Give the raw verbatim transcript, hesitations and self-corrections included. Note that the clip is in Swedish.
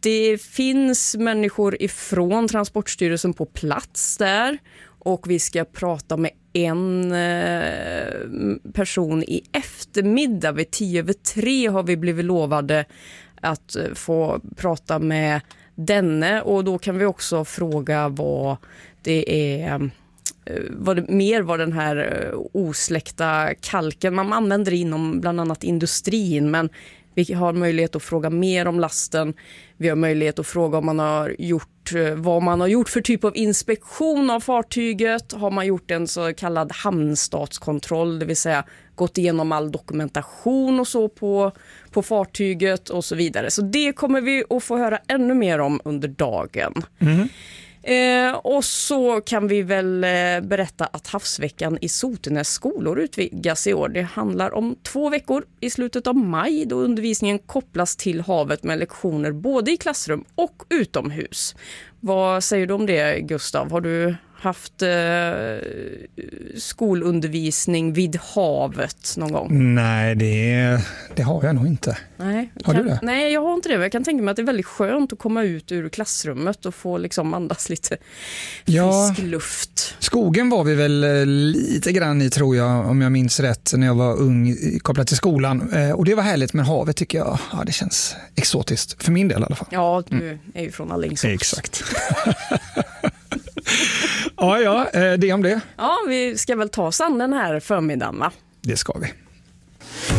det finns människor ifrån Transportstyrelsen på plats där och vi ska prata med en person i eftermiddag. Vid tio över tre har vi blivit lovade att få prata med denne och då kan vi också fråga vad det är, vad det, mer vad den här osläckta kalken man använder inom bland annat industrin, men vi har möjlighet att fråga mer om lasten. Vi har möjlighet att fråga om man har gjort, vad man har gjort för typ av inspektion av fartyget. Har man gjort en så kallad hamnstatskontroll, det vill säga gått igenom all dokumentation och så på, på fartyget och så vidare. Så det kommer vi att få höra ännu mer om under dagen. Mm. Eh, och så kan vi väl eh, berätta att havsveckan i Sotenäs skolor utvidgas i år. Det handlar om två veckor i slutet av maj då undervisningen kopplas till havet med lektioner både i klassrum och utomhus. Vad säger du om det, Gustav? Har du haft eh, skolundervisning vid havet någon gång? Nej, det, det har jag nog inte. Nej, har kan, du det? Nej, jag har inte det. Jag kan tänka mig att det är väldigt skönt att komma ut ur klassrummet och få liksom andas lite ja, frisk luft. Skogen var vi väl lite grann i, tror jag, om jag minns rätt, när jag var ung kopplat till skolan. Och det var härligt, men havet tycker jag, ja, det känns exotiskt. För min del i alla fall. Ja, du mm. är ju från Alingsås. Exakt. Ja, ja, det om det. Ja, vi ska väl ta oss an den här förmiddagen, va? Det ska vi.